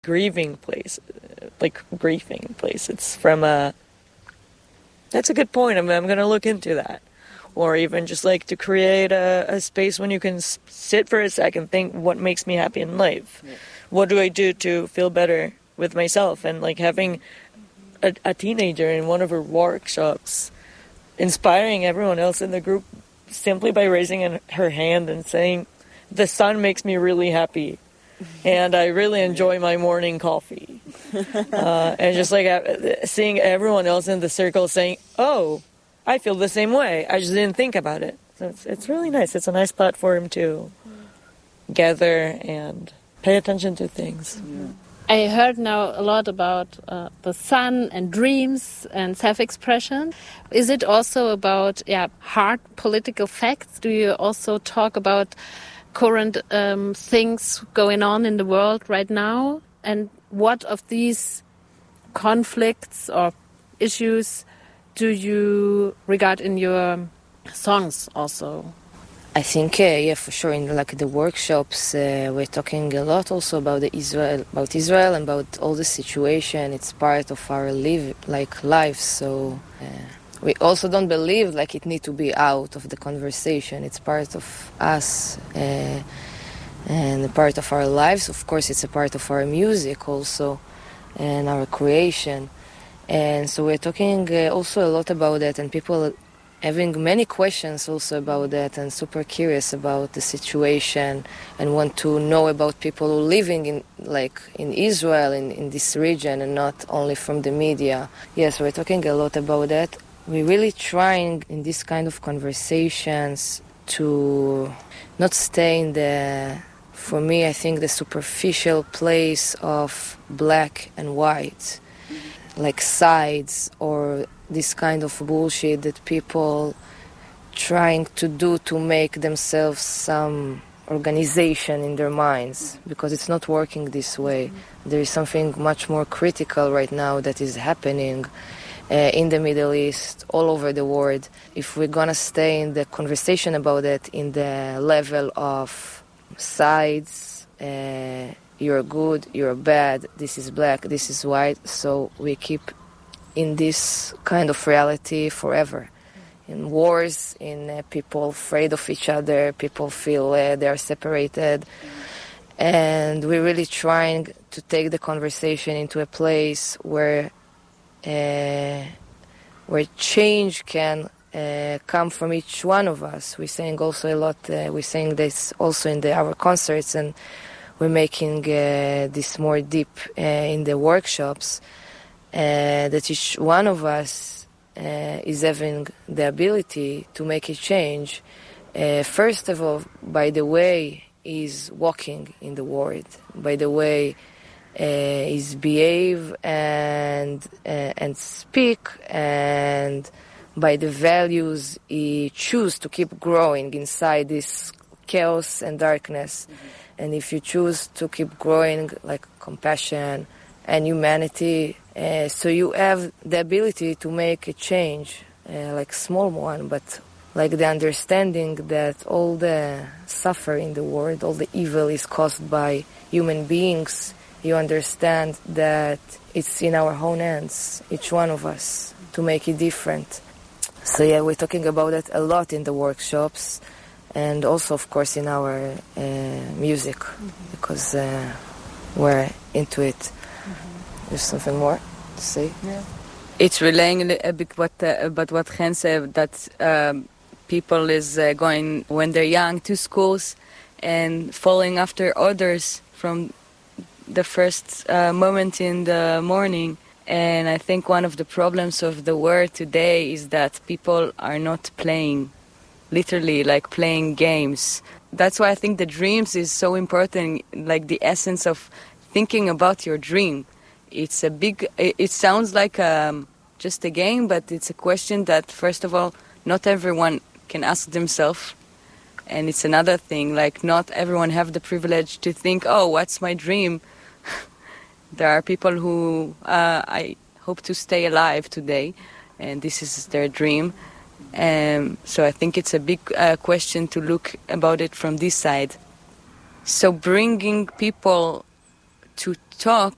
grieving place, like grieving place. It's from a... That's a good point. I'm going to look into that. Or even just like to create a space when you can sit for a second, think what makes me happy in life. Yeah. What do I do to feel better with myself? And like having a teenager in one of her workshops, inspiring everyone else in the group simply by raising her hand and saying, the sun makes me really happy. And I really enjoy my morning coffee. And just like seeing everyone else in the circle saying, oh, I feel the same way. I just didn't think about it. So it's really nice. It's a nice platform to gather and pay attention to things. Yeah. I heard now a lot about the sun and dreams and self-expression. Is it also about hard political facts? Do you also talk about current things going on in the world right now? And what of these conflicts or issues do you regard in your songs also? I think, for sure. In like the workshops, we're talking a lot also about Israel and about all the situation. It's part of our life. So we also don't believe like it need to be out of the conversation. It's part of us and a part of our lives. Of course, it's a part of our music also and our creation. And so we're talking also a lot about that, and people having many questions also about that and super curious about the situation and want to know about people who are living in Israel, in this region, and not only from the media. Yes, we're talking a lot about that. We're really trying in this kind of conversations to not stay in for me, I think, the superficial place of black and white, like sides or this kind of bullshit that people trying to do to make themselves some organization in their minds, because it's not working this way. There is something much more critical right now that is happening in the Middle East, all over the world. If we're gonna stay in the conversation about it in the level of sides, you're good, you're bad, this is black, this is white, so we keep in this kind of reality forever. In wars, in people afraid of each other, people feel they are separated. And we're really trying to take the conversation into a place where change can come from each one of us. We're saying also a lot, we're saying this also in our concerts, and we're making this more deep in the workshops, that each one of us is having the ability to make a change. First of all, by the way he's walking in the world, by the way he's behave and speak, and by the values he choose to keep growing inside this chaos and darkness. And if you choose to keep growing like compassion and humanity, so you have the ability to make a change, like small one, but like the understanding that all the suffering in the world, all the evil is caused by human beings. You understand that it's in our own hands, each one of us, to make it different. So yeah, we're talking about that a lot in the workshops, and also, of course, in our music, because we're into it. There's something more to say? Yeah. It's relaying a bit about what Chen said, that people is going, when they're young, to schools and following after orders from the first moment in the morning. And I think one of the problems of the world today is that people are not playing, literally, like playing games. That's why I think the dreams is so important, like the essence of thinking about your dream. It's it sounds like just a game, but it's a question that, first of all, not everyone can ask themselves. And it's another thing, like not everyone have the privilege to think, oh, what's my dream? There are people who I hope to stay alive today, and this is their dream. So I think it's a big question to look about it from this side. So bringing people to talk